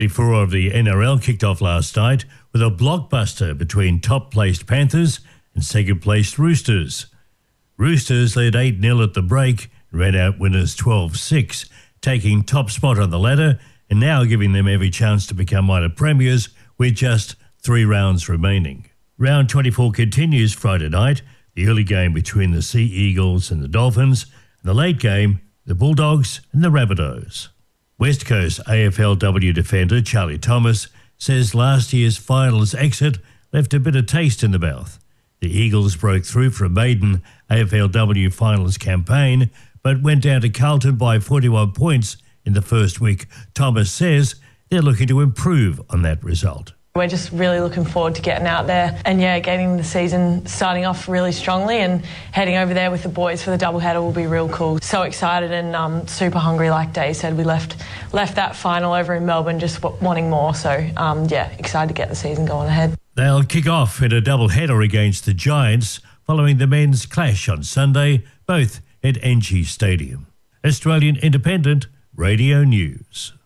The four of the NRL kicked off last night with a blockbuster between top-placed Panthers and second-placed Roosters. Roosters led 8-0 at the break and ran out winners 12-6, taking top spot on the ladder and now giving them every chance to become minor premiers with just 3 rounds remaining. Round 24 continues Friday night, the early game between the Sea Eagles and the Dolphins, and the late game, the Bulldogs and the Rabbitohs. West Coast AFLW defender Charlie Thomas says last year's finals exit left a bitter taste in the mouth. The Eagles broke through for a maiden AFLW finals campaign, but went down to Carlton by 41 points in the first week. Thomas says they're looking to improve on that result. We're just really looking forward to getting out there and, getting the season starting off really strongly, and heading over there with the boys for the doubleheader will be real cool. So excited and super hungry, like Dave said. We left that final over in Melbourne just wanting more. So, excited to get the season going ahead. They'll kick off in a doubleheader against the Giants following the men's clash on Sunday, both at NG Stadium. Australian Independent Radio News.